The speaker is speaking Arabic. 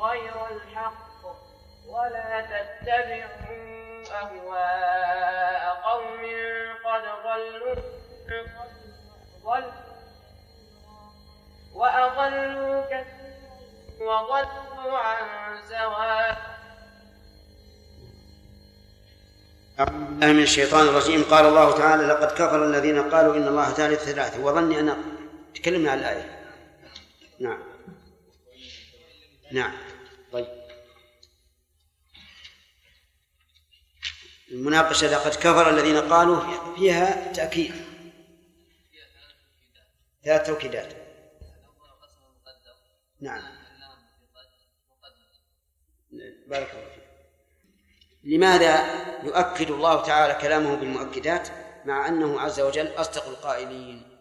غير الحق ولا تتبعوا أهواء قوم قد ضلوا وأضلوا كثيرا وضلوا عن سواء. أعوذ من الشيطان الرجيم. قال الله تعالى: لقد كفر الذين قالوا إن الله ثالث ثلاثة. وظني أن تكلمنا عن الآية. نعم. طيب، المناقشة لقد كفر الذين قالوا فيها تأكيد، ثلاث توكيدات. نعم، بارك الله فيك. لماذا يؤكد الله تعالى كلامه بالمؤكدات مع أنه عز وجل أصدق القائلين؟